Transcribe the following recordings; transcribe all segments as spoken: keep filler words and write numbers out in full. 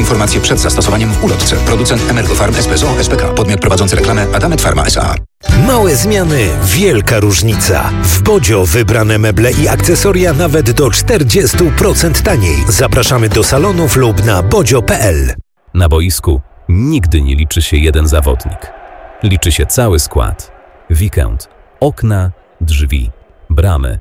informacje przed zastosowaniem w ulotce. Producent Emergofarm S P Z O S P K. Podmiot prowadzący reklamę Adamet Pharma S A. Małe zmiany, wielka różnica. W Bodzio wybrane meble i akcesoria nawet do czterdzieści procent taniej. Zapraszamy do salonów lub na bodzio kropka p l. Na boisku nigdy nie liczy się jeden zawodnik. Liczy się cały skład. Weekend. Okna, drzwi, bramy.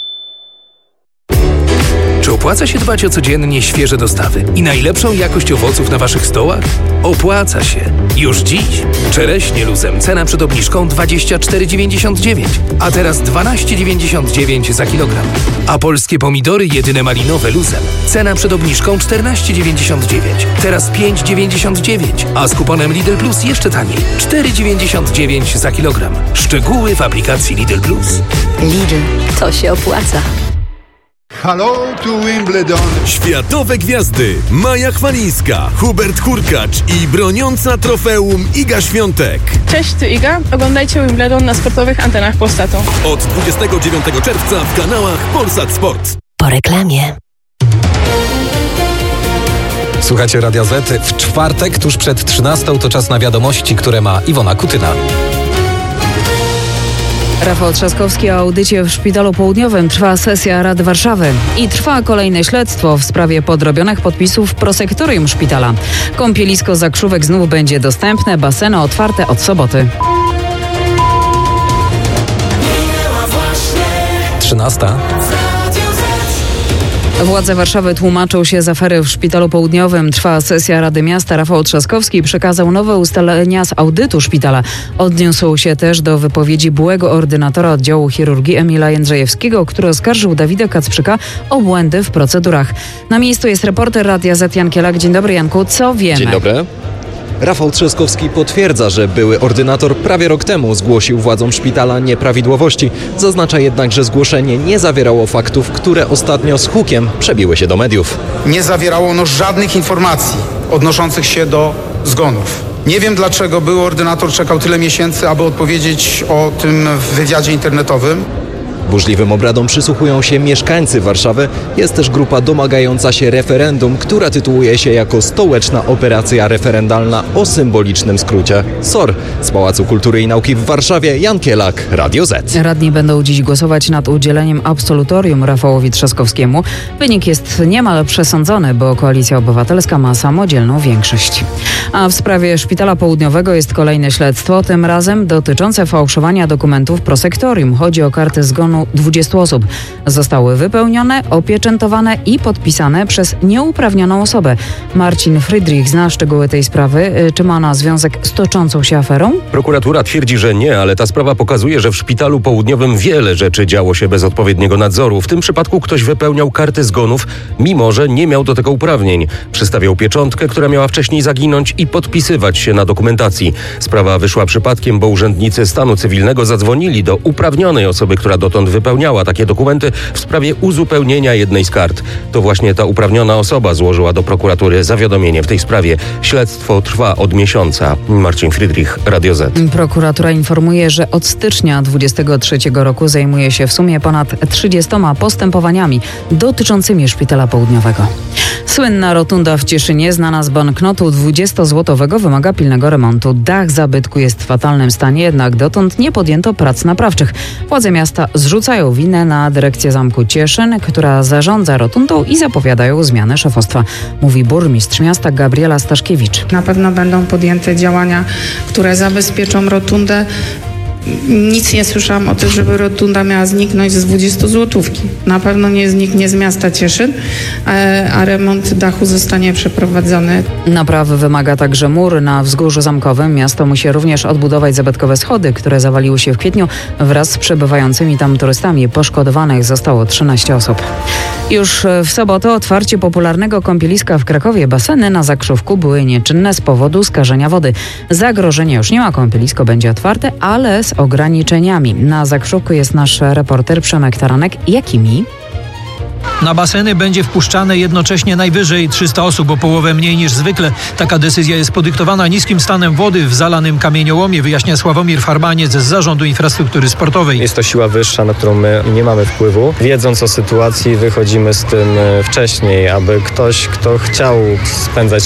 Czy opłaca się dbać o codziennie świeże dostawy i najlepszą jakość owoców na Waszych stołach? Opłaca się. Już dziś. Czereśnie luzem cena przed obniżką dwadzieścia cztery dziewięćdziesiąt dziewięć, a teraz dwanaście dziewięćdziesiąt dziewięć za kilogram. A polskie pomidory jedyne malinowe luzem cena przed obniżką czternaście dziewięćdziesiąt dziewięć, teraz pięć dziewięćdziesiąt dziewięć, a z kuponem Lidl Plus jeszcze taniej cztery dziewięćdziesiąt dziewięć za kilogram. Szczegóły w aplikacji Lidl Plus. Lidl, to się opłaca. Hello to Wimbledon. Światowe gwiazdy Maja Chwalińska, Hubert Hurkacz i broniąca trofeum Iga Świątek. Cześć, tu Iga. Oglądajcie Wimbledon na sportowych antenach Polsatu. Od dwudziestego dziewiątego czerwca w kanałach Polsat Sport. Po reklamie. Słuchajcie Radia Z. W czwartek, tuż przed trzynastą, to czas na wiadomości, które ma Iwona Kutyna. Rafał Trzaskowski o audycie w Szpitalu Południowym. Trwa sesja Rady Warszawy i trwa kolejne śledztwo w sprawie podrobionych podpisów w prosektorium szpitala. Kąpielisko Zakrzówek znów będzie dostępne, baseny otwarte od soboty. Trzynasta. Władze Warszawy tłumaczą się z afery w Szpitalu Południowym. Trwa sesja Rady Miasta. Rafał Trzaskowski przekazał nowe ustalenia z audytu szpitala. Odniósł się też do wypowiedzi byłego ordynatora oddziału chirurgii Emila Jędrzejewskiego, który oskarżył Dawida Kacprzyka o błędy w procedurach. Na miejscu jest reporter Radia Z Jan Kielak. Dzień dobry, Janku. Co wiemy? Dzień dobry. Rafał Trzaskowski potwierdza, że były ordynator prawie rok temu zgłosił władzom szpitala nieprawidłowości. Zaznacza jednak, że zgłoszenie nie zawierało faktów, które ostatnio z hukiem przebiły się do mediów. Nie zawierało ono żadnych informacji odnoszących się do zgonów. Nie wiem, dlaczego były ordynator czekał tyle miesięcy, aby odpowiedzieć o tym w wywiadzie internetowym. Burzliwym obradom przysłuchują się mieszkańcy Warszawy. Jest też grupa domagająca się referendum, która tytułuje się jako Stołeczna Operacja Referendalna o symbolicznym skrócie S O R. Z Pałacu Kultury i Nauki w Warszawie Jan Kielak, Radio Z. Radni będą dziś głosować nad udzieleniem absolutorium Rafałowi Trzaskowskiemu. Wynik jest niemal przesądzony, bo Koalicja Obywatelska ma samodzielną większość. A w sprawie Szpitala Południowego jest kolejne śledztwo, tym razem dotyczące fałszowania dokumentów prosektorium. Chodzi o karty zgonu dwudziestu osób. Zostały wypełnione, opieczętowane i podpisane przez nieuprawnioną osobę. Marcin Friedrich zna szczegóły tej sprawy. Czy ma ona związek z toczącą się aferą? Prokuratura twierdzi, że nie, ale ta sprawa pokazuje, że w Szpitalu Południowym wiele rzeczy działo się bez odpowiedniego nadzoru. W tym przypadku ktoś wypełniał karty zgonów, mimo że nie miał do tego uprawnień. Przystawiał pieczątkę, która miała wcześniej zaginąć i podpisywać się na dokumentacji. Sprawa wyszła przypadkiem, bo urzędnicy stanu cywilnego zadzwonili do uprawnionej osoby, która dotąd wypełniała takie dokumenty w sprawie uzupełnienia jednej z kart. To właśnie ta uprawniona osoba złożyła do prokuratury zawiadomienie w tej sprawie. Śledztwo trwa od miesiąca. Marcin Friedrich, Radio Z. Prokuratura informuje, że od stycznia dwudziestego trzeciego roku zajmuje się w sumie ponad trzydziestoma postępowaniami dotyczącymi Szpitala Południowego. Słynna rotunda w Cieszynie, znana z banknotu dwudziestozłotowego, wymaga pilnego remontu. Dach zabytku jest w fatalnym stanie, jednak dotąd nie podjęto prac naprawczych. Władze miasta zrzucają winę na dyrekcję Zamku Cieszyn, która zarządza rotundą, i zapowiadają zmianę szefostwa, mówi burmistrz miasta Gabriela Staszkiewicz. Na pewno będą podjęte działania, które zabezpieczą rotundę. Nic nie słyszałam o tym, żeby rotunda miała zniknąć z dwudziestozłotówki. Na pewno nie zniknie z miasta Cieszyn, a remont dachu zostanie przeprowadzony. Naprawy wymaga także mur na Wzgórzu Zamkowym. Miasto musi również odbudować zabytkowe schody, które zawaliły się w kwietniu wraz z przebywającymi tam turystami. Poszkodowanych zostało trzynaście osób. Już w sobotę otwarcie popularnego kąpieliska w Krakowie. Baseny na Zakrzówku były nieczynne z powodu skażenia wody. Zagrożenia już nie ma, kąpielisko będzie otwarte, ale z ograniczeniami. Na Zakrzówku jest nasz reporter Przemek Taranek. Jakimi? Na baseny będzie wpuszczane jednocześnie najwyżej trzysta osób, o połowę mniej niż zwykle. Taka decyzja jest podyktowana niskim stanem wody w zalanym kamieniołomie, wyjaśnia Sławomir Farbaniec z Zarządu Infrastruktury Sportowej. Jest to siła wyższa, na którą my nie mamy wpływu. Wiedząc o sytuacji, wychodzimy z tym wcześniej, aby ktoś, kto chciał spędzać